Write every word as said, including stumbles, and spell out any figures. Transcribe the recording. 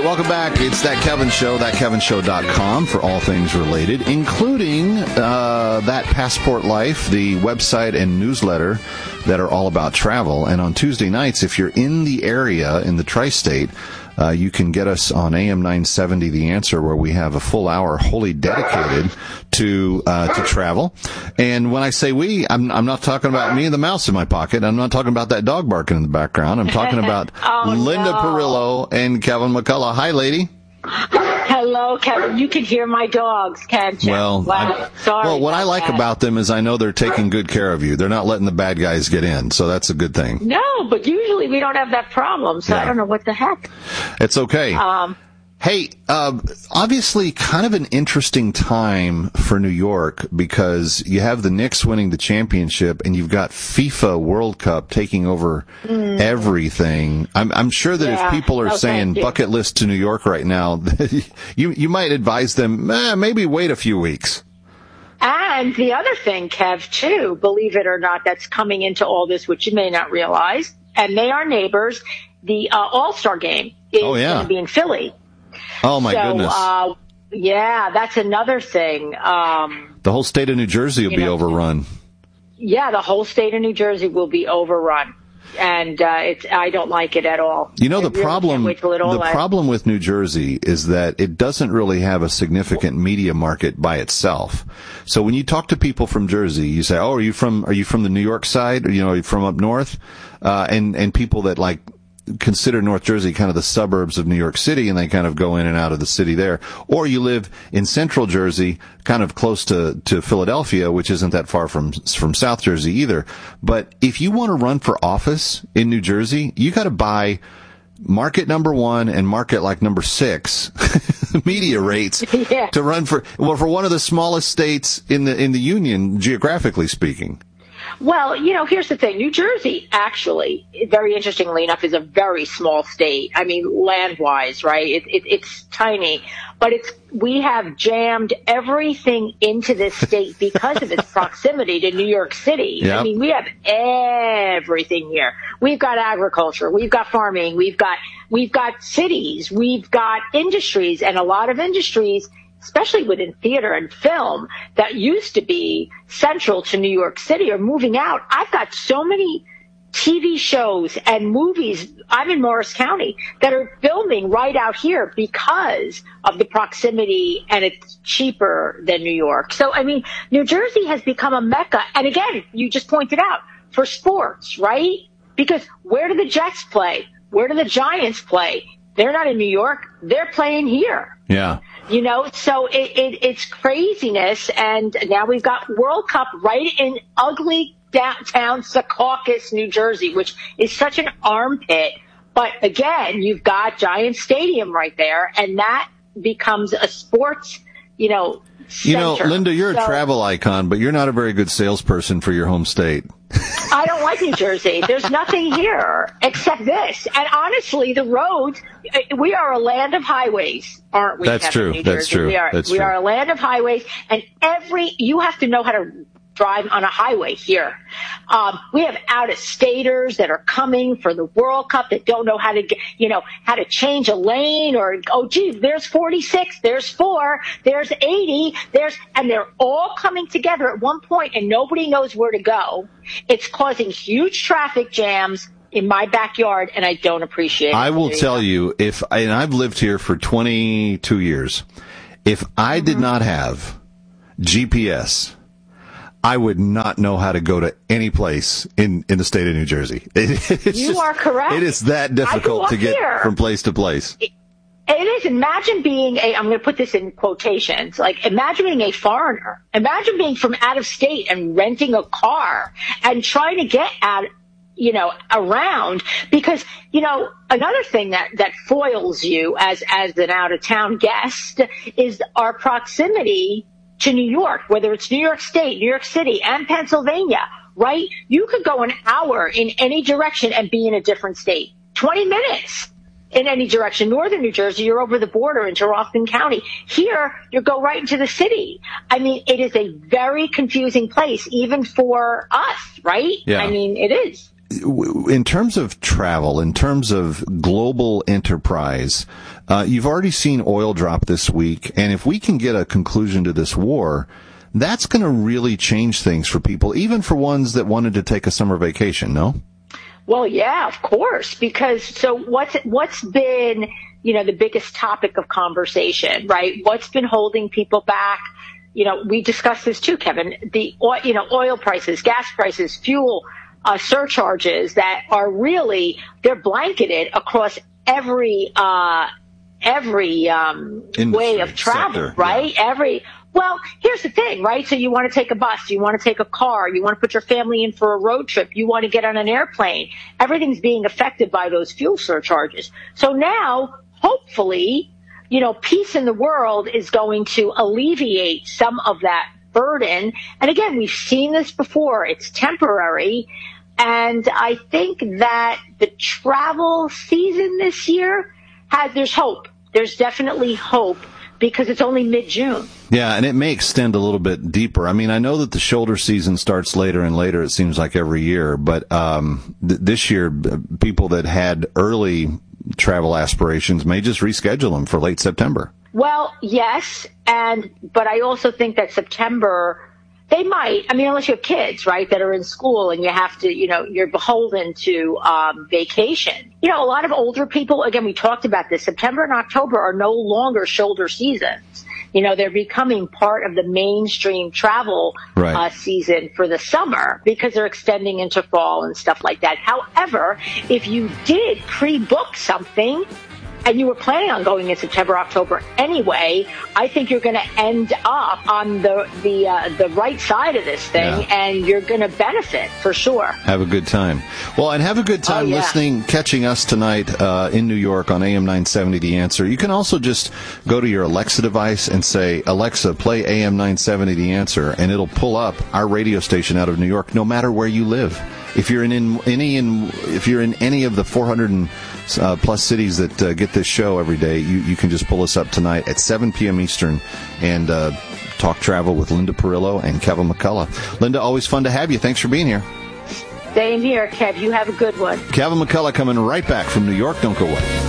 Welcome back. It's That Kevin Show, that kevin show dot com for all things related, including uh, That Passport Life, the website and newsletter that are all about travel. And on Tuesday nights, if you're in the area, in the tri-state, Uh, you can get us on A M nine seventy, The Answer, where we have a full hour wholly dedicated to uh, to travel. And when I say we, I'm, I'm not talking about me and the mouse in my pocket. I'm not talking about that dog barking in the background. I'm talking about oh, Linda no. Perillo and Kevin McCullough. Hi, lady. Hello, Kevin. You can hear my dogs, can't you? Well, wow. Sorry well, what I like that. about them is I know they're taking good care of you. They're not letting the bad guys get in, so that's a good thing. No, but usually we don't have that problem, so Yeah. I don't know what the heck. It's okay. Um, Hey, uh, obviously kind of an interesting time for New York because you have the Knicks winning the championship and you've got FIFA World Cup taking over mm. everything. I'm, I'm sure that yeah. if people are oh, saying bucket list to New York right now, you, you might advise them, eh, maybe wait a few weeks. And the other thing, Kev, too, believe it or not, that's coming into all this, which you may not realize, and they are neighbors, the uh, All-Star game is oh, yeah. going to be in Philly. Oh, my so, goodness. Uh, yeah, that's another thing. Um, the whole state of New Jersey will be know, overrun. Yeah, the whole state of New Jersey will be overrun. And uh, it's, I don't like it at all. You know, I the really problem the ends. problem with New Jersey is that it doesn't really have a significant media market by itself. So when you talk to people from Jersey, you say, "Oh, are you from are you from the New York side? Or, you know, are you from up north?" Uh, and and people that like consider North Jersey kind of the suburbs of New York City, and they kind of go in and out of the city there. Or you live in Central Jersey, kind of close to, to Philadelphia, which isn't that far from from South Jersey either. But if you want to run for office in New Jersey, you got to buy market number one and market like number six media rates yeah. to run for well for one of the smallest states in the in the union, geographically speaking. Well, you know, here's the thing. New Jersey, actually, very interestingly enough, is a very small state. I mean, land-wise, right? It, it, it's tiny. But it's we have jammed everything into this state because of its proximity to New York City. Yep. I mean, we have everything here. We've got agriculture. We've got farming. We've got we've got cities. We've got industries. And a lot of industries, especially within theater and film, that used to be central to New York City are moving out. I've got so many T V shows and movies, I'm in Morris County, that are filming right out here because of the proximity, and it's cheaper than New York. So, I mean, New Jersey has become a mecca. And again, you just pointed out, for sports, right? Because where do the Jets play? Where do the Giants play? They're not in New York. They're playing here. Yeah. You know, so it, it, it's craziness, and now we've got World Cup right in ugly downtown Secaucus, New Jersey, which is such an armpit. But again, you've got Giant Stadium right there, and that becomes a sports, you know, center. You know, Linda, you're so, a travel icon, but you're not a very good salesperson for your home state. I don't like New Jersey. There's nothing here except this. And honestly, the roads, we are a land of highways, aren't we? That's Kevin, true. New That's Jersey? true. We are, That's we true. are a land of highways, and every, you have to know how to drive on a highway here. Um, we have out-of-staters that are coming for the World Cup that don't know how to get, you know, how to change a lane, or, oh, gee, there's forty-six, there's four, there's eighty, there's, and they're all coming together at one point, and nobody knows where to go. It's causing huge traffic jams in my backyard, and I don't appreciate it. I will tell you, if, and I've lived here for twenty-two years, if I mm-hmm. did not have G P S, I would not know how to go to any place in, in the state of New Jersey. It, it's you just, are correct. It is that difficult to get here. from place to place. It, it is. Imagine being a, I'm going to put this in quotations, like imagine being a foreigner. Imagine being from out of state and renting a car and trying to get out, you know, around, because, you know, another thing that, that foils you as, as an out of town guest is our proximity to New York, whether it's New York State, New York City, and Pennsylvania, right? You could go an hour in any direction and be in a different state. twenty minutes in any direction. Northern New Jersey, you're over the border into Rockland County. Here, you go right into the city. I mean, it is a very confusing place, even for us, right? Yeah. I mean, it is. in terms of travel, in terms of global enterprise, uh, you've already seen oil drop this week, and if we can get a conclusion to this war, that's going to really change things for people, even for ones that wanted to take a summer vacation, no? Well, yeah, of course, because so what's what's been, you know, the biggest topic of conversation, right? What's been holding people back? You know, we discussed this too, Kevin, the, oil, you know, oil prices, gas prices, fuel uh, surcharges that are really, they're blanketed across every, uh, every, um, Industry, way of travel, sector, right? Yeah. Every, well, here's the thing, right? So you want to take a bus, you want to take a car, you want to put your family in for a road trip, you want to get on an airplane. Everything's being affected by those fuel surcharges. So now, hopefully, you know, peace in the world is going to alleviate some of that burden. And again, we've seen this before. It's temporary. And I think that the travel season this year has, there's hope. There's definitely hope because it's only mid-June. Yeah, and it may extend a little bit deeper. I mean, I know that the shoulder season starts later and later, it seems like every year. But um, th- this year, people that had early travel aspirations may just reschedule them for late September. Well, yes, and but I also think that September, they might, I mean, unless you have kids, right, that are in school and you have to, you know, you're beholden to um, vacation. You know, a lot of older people, again, we talked about this, September and October are no longer shoulder seasons. You know, they're becoming part of the mainstream travel right. uh, season for the summer because they're extending into fall and stuff like that. However, if you did pre-book something and you were planning on going in September, October anyway, I think you're going to end up on the the uh, the right side of this thing, yeah. and you're going to benefit for sure. Have a good time. Well, and have a good time oh, yeah. listening, catching us tonight uh, in New York on A M nine seventy The Answer. You can also just go to your Alexa device and say, Alexa, play A M nine seventy The Answer, and it'll pull up our radio station out of New York, no matter where you live. If you're in, in any in if you're in any of the four hundred and, uh, plus cities that uh, get this show every day, you, you can just pull us up tonight at seven p.m. Eastern and uh, talk travel with Linda Perillo and Kevin McCullough. Linda, always fun to have you. Thanks for being here. Same here, Kev. You have a good one. Kevin McCullough coming right back from New York. Don't go away.